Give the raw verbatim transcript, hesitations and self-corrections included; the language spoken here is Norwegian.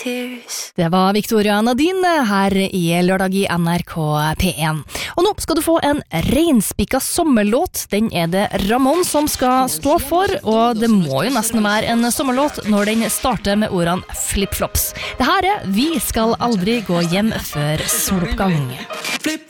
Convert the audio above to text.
Det var Victoria Nadine her i lørdag i N R K P en. Og nå skal du få en reinspikka sommerlåt. Den er det Ramón som skal stå for, og det må jo nesten være en sommerlåt når den starter med ordene flip-flops. Det her er Vi skal aldri gå hjem før soloppgang. Flip